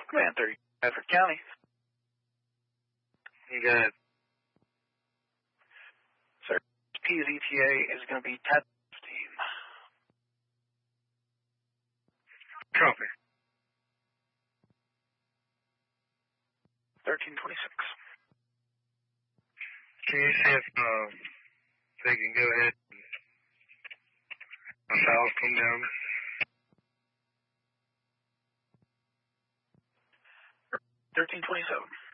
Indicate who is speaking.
Speaker 1: Command 30, Bedford County.
Speaker 2: You got it.
Speaker 1: Sir, PZTA is going to be 1015.
Speaker 2: Copy.
Speaker 1: 1326.
Speaker 2: Can you see if they can go ahead and my files come down?
Speaker 1: 1327.